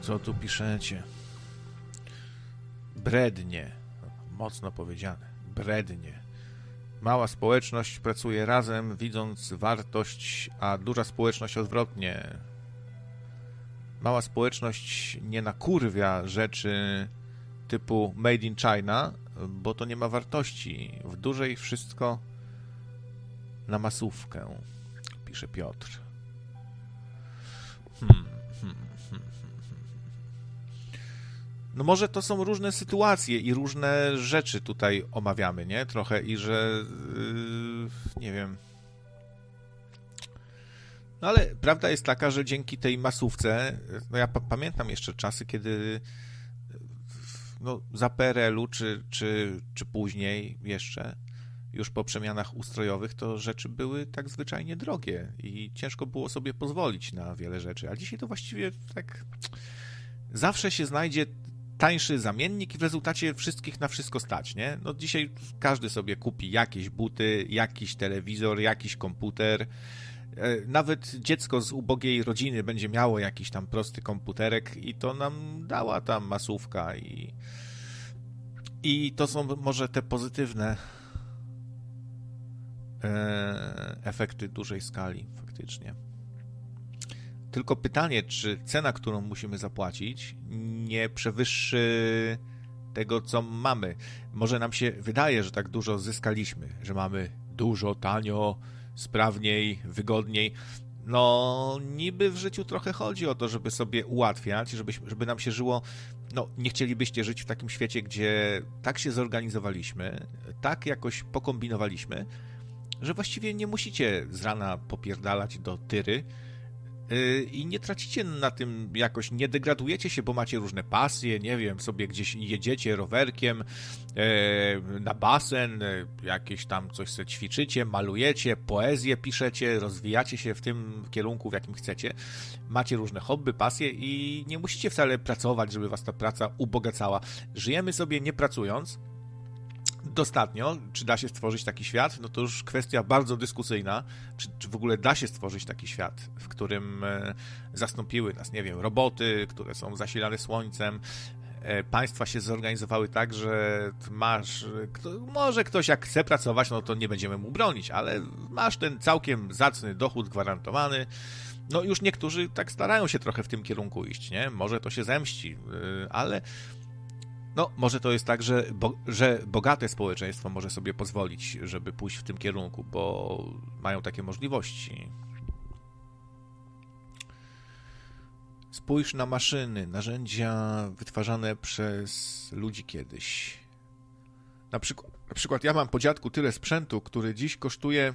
Co tu piszecie? Brednie. Mocno powiedziane. Brednie. Mała społeczność pracuje razem, widząc wartość, a duża społeczność odwrotnie. Mała społeczność nie nakurwia rzeczy typu made in China, bo to nie ma wartości. W dużej wszystko na masówkę, pisze Piotr. No może to są różne sytuacje i różne rzeczy tutaj omawiamy, nie? Trochę i że nie wiem. No ale prawda jest taka, że dzięki tej masówce, no ja pamiętam jeszcze czasy, kiedy no za PRL-u czy później jeszcze, już po przemianach ustrojowych, to rzeczy były tak zwyczajnie drogie i ciężko było sobie pozwolić na wiele rzeczy, a dzisiaj to właściwie tak zawsze się znajdzie tańszy zamiennik i w rezultacie wszystkich na wszystko stać, nie? No dzisiaj każdy sobie kupi jakieś buty, jakiś telewizor, jakiś komputer. Nawet dziecko z ubogiej rodziny będzie miało jakiś tam prosty komputerek i to nam dała ta masówka i to są może te pozytywne efekty dużej skali faktycznie. Tylko pytanie, czy cena, którą musimy zapłacić, nie przewyższy tego, co mamy. Może nam się wydaje, że tak dużo zyskaliśmy, że mamy dużo, tanio, sprawniej, wygodniej. No, niby w życiu trochę chodzi o to, żeby sobie ułatwiać, żeby nam się żyło. No, nie chcielibyście żyć w takim świecie, gdzie tak się zorganizowaliśmy, tak jakoś pokombinowaliśmy, że właściwie nie musicie z rana popierdalać do tyry, i nie tracicie na tym jakoś, nie degradujecie się, bo macie różne pasje, nie wiem, sobie gdzieś jedziecie rowerkiem na basen, jakieś tam coś sobie ćwiczycie, malujecie, poezję piszecie, rozwijacie się w tym kierunku, w jakim chcecie. Macie różne hobby, pasje i nie musicie wcale pracować, żeby was ta praca ubogacała. Żyjemy sobie nie pracując. Dostatnio, czy da się stworzyć taki świat, no to już kwestia bardzo dyskusyjna, czy w ogóle da się stworzyć taki świat, w którym zastąpiły nas, nie wiem, roboty, które są zasilane słońcem, państwa się zorganizowały tak, że może ktoś jak chce pracować, no to nie będziemy mu bronić, ale masz ten całkiem zacny dochód gwarantowany. No już niektórzy tak starają się trochę w tym kierunku iść, nie? Może to się zemści, ale no, może to jest tak, że bogate społeczeństwo może sobie pozwolić, żeby pójść w tym kierunku, bo mają takie możliwości. Spójrz na maszyny, narzędzia wytwarzane przez ludzi kiedyś. Na przykład ja mam po dziadku tyle sprzętu, który dziś kosztuje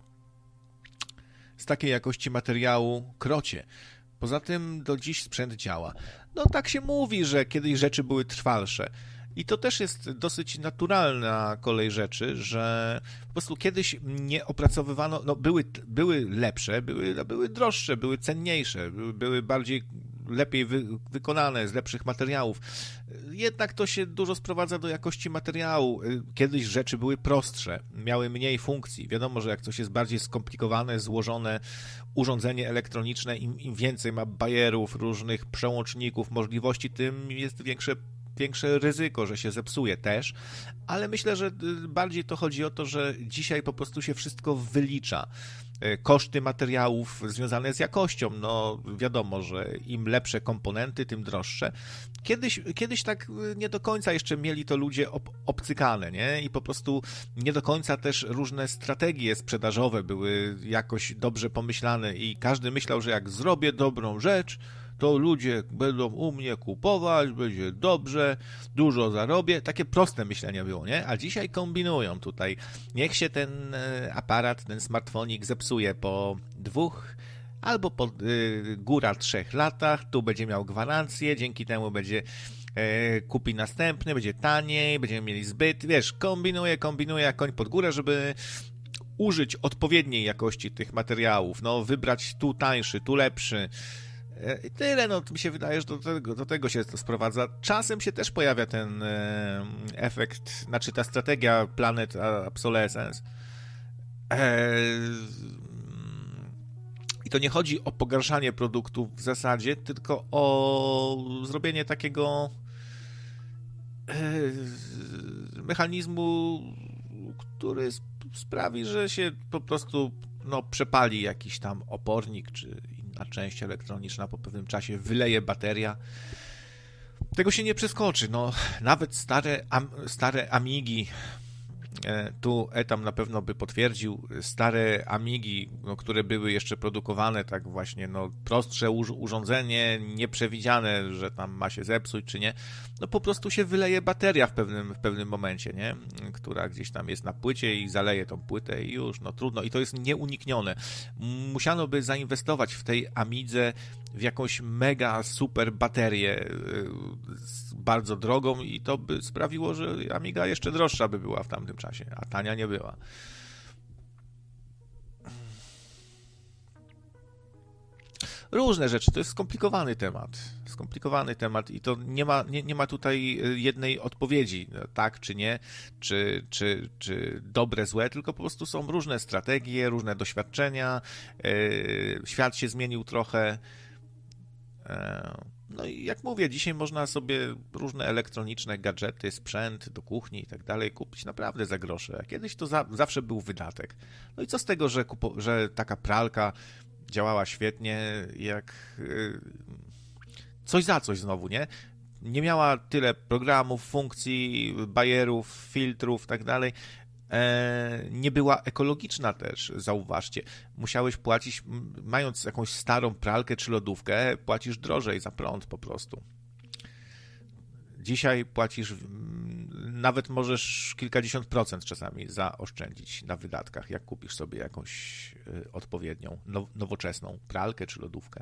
z takiej jakości materiału krocie. Poza tym do dziś sprzęt działa. No tak się mówi, że kiedyś rzeczy były trwalsze. I to też jest dosyć naturalna kolej rzeczy, że po prostu kiedyś nie opracowywano, no były lepsze, były droższe, były cenniejsze, były lepiej wykonane, z lepszych materiałów. Jednak to się dużo sprowadza do jakości materiału. Kiedyś rzeczy były prostsze, miały mniej funkcji. Wiadomo, że jak coś jest bardziej skomplikowane, złożone urządzenie elektroniczne, im więcej ma bajerów, różnych przełączników, możliwości, tym jest większe ryzyko, że się zepsuje też, ale myślę, że bardziej to chodzi o to, że dzisiaj po prostu się wszystko wylicza. Koszty materiałów związane z jakością, no wiadomo, że im lepsze komponenty, tym droższe. Kiedyś tak nie do końca jeszcze mieli to ludzie obcykane, nie? I po prostu nie do końca też różne strategie sprzedażowe były jakoś dobrze pomyślane i każdy myślał, że jak zrobię dobrą rzecz, to ludzie będą u mnie kupować, będzie dobrze, dużo zarobię. Takie proste myślenie było, nie? A dzisiaj kombinują tutaj. Niech się ten aparat, ten smartfonik zepsuje po 2 albo po góra 3 latach. Tu będzie miał gwarancję, dzięki temu będzie kupi następny, będzie taniej, będziemy mieli zbyt. Wiesz, kombinuje jak koń pod górę, żeby użyć odpowiedniej jakości tych materiałów. No, wybrać tu tańszy, tu lepszy. I tyle, no mi się wydaje, że do tego się to sprowadza. Czasem się też pojawia ten efekt, znaczy ta strategia Planet Obsolescence. I to nie chodzi o pogarszanie produktu w zasadzie, tylko o zrobienie takiego mechanizmu, który sprawi, że się po prostu przepali jakiś tam opornik, czy inna część elektroniczna po pewnym czasie, wyleje bateria. Tego się nie przeskoczy. Nawet stare Amigi, tu Etam na pewno by potwierdził, stare Amigi, które były jeszcze produkowane tak właśnie, prostsze urządzenie, nieprzewidziane, że tam ma się zepsuć czy nie, po prostu się wyleje bateria w pewnym momencie, nie? Która gdzieś tam jest na płycie i zaleje tą płytę i już, trudno. I to jest nieuniknione. Musiano by zainwestować w tej Amidze w jakąś mega super baterię bardzo drogą i to by sprawiło, że Amiga jeszcze droższa by była w tamtym czasie, a tania nie była. Różne rzeczy, to jest skomplikowany temat i to nie ma tutaj jednej odpowiedzi, tak czy nie, czy dobre, złe, tylko po prostu są różne strategie, różne doświadczenia, świat się zmienił trochę. No i jak mówię, dzisiaj można sobie różne elektroniczne gadżety, sprzęt do kuchni i tak dalej kupić naprawdę za grosze. A kiedyś to zawsze był wydatek. No i co z tego, że taka pralka działała świetnie, jak coś za coś znowu, nie? Nie miała tyle programów, funkcji, bajerów, filtrów i tak dalej. Nie była ekologiczna też, zauważcie. Musiałeś płacić, mając jakąś starą pralkę czy lodówkę, płacisz drożej za prąd po prostu. Dzisiaj płacisz, nawet możesz kilkadziesiąt procent czasami zaoszczędzić na wydatkach, jak kupisz sobie jakąś odpowiednią, nowoczesną pralkę czy lodówkę.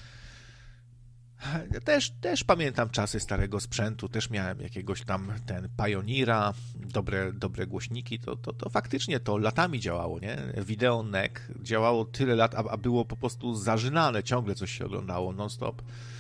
Też pamiętam czasy starego sprzętu, też miałem jakiegoś tam Pioneera, dobre głośniki, to faktycznie to latami działało, nie? Video NEC działało tyle lat, a było po prostu zażynane, ciągle coś się oglądało non-stop.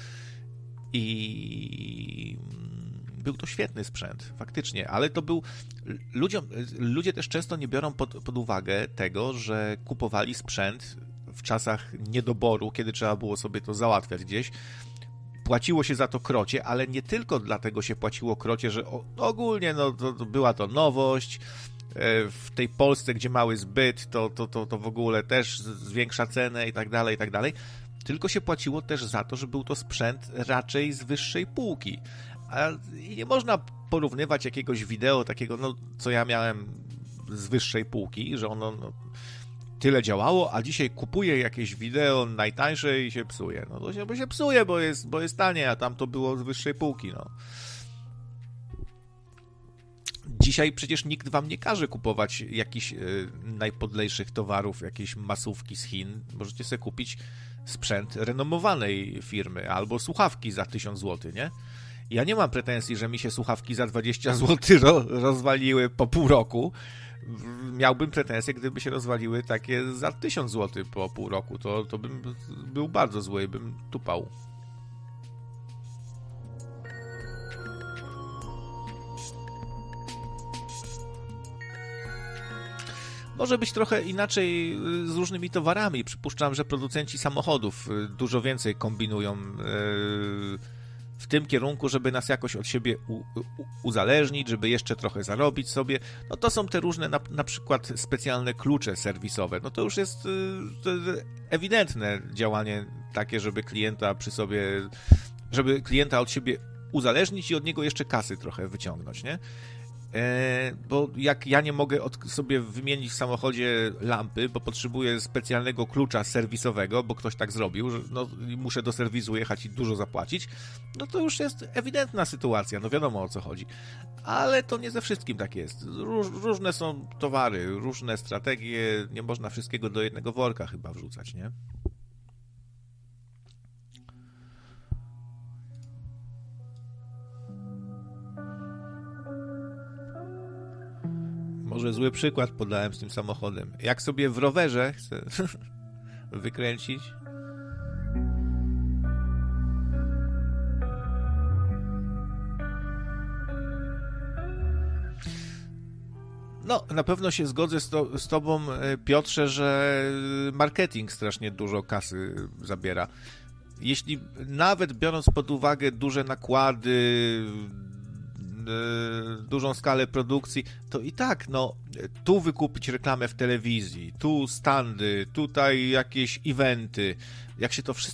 I był to świetny sprzęt, faktycznie, ale to był... Ludzie też często nie biorą pod uwagę tego, że kupowali sprzęt w czasach niedoboru, kiedy trzeba było sobie to załatwiać gdzieś. Płaciło się za to krocie, ale nie tylko dlatego się płaciło krocie, że ogólnie to była to nowość. W tej Polsce, gdzie mały zbyt, to w ogóle też zwiększa cenę i tak dalej, tylko się płaciło też za to, że był to sprzęt raczej z wyższej półki. I nie można porównywać jakiegoś wideo takiego, co ja miałem z wyższej półki, że ono tyle działało, a dzisiaj kupuję jakieś wideo najtańsze i się psuje. To się psuje, bo jest tanie, a tam to było z wyższej półki, Dzisiaj przecież nikt wam nie każe kupować jakichś najpodlejszych towarów, jakieś masówki z Chin. Możecie sobie kupić sprzęt renomowanej firmy albo słuchawki za 1000 zł, nie? Ja nie mam pretensji, że mi się słuchawki za 20 zł rozwaliły po pół roku. Miałbym pretensje, gdyby się rozwaliły takie za 1000 zł po pół roku. To bym był bardzo zły, bym tupał. Może być trochę inaczej z różnymi towarami. Przypuszczam, że producenci samochodów dużo więcej kombinują w tym kierunku, żeby nas jakoś od siebie uzależnić, żeby jeszcze trochę zarobić sobie. To są te różne na przykład specjalne klucze serwisowe. To już jest ewidentne działanie takie, żeby klienta od siebie uzależnić i od niego jeszcze kasy trochę wyciągnąć, nie? Bo jak ja nie mogę sobie wymienić w samochodzie lampy, bo potrzebuję specjalnego klucza serwisowego, bo ktoś tak zrobił, że muszę do serwisu jechać i dużo zapłacić, to już jest ewidentna sytuacja, wiadomo o co chodzi. Ale to nie ze wszystkim tak jest. Różne są towary, różne strategie, nie można wszystkiego do jednego worka chyba wrzucać, nie? Może zły przykład podałem z tym samochodem. Jak sobie w rowerze chcę wykręcić, No, na pewno się zgodzę z tobą, Piotrze, że marketing strasznie dużo kasy zabiera. Jeśli nawet biorąc pod uwagę duże nakłady, dużą skalę produkcji, to i tak, no, tu wykupić reklamę w telewizji, tu standy, tutaj jakieś eventy, jak się to wszystko